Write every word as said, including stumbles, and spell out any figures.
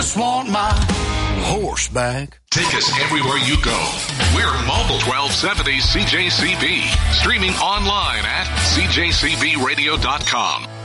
Just want my horse back. Take us everywhere you go. We're Mobile twelve seventy C J C B. Streaming online at C J C B radio dot com.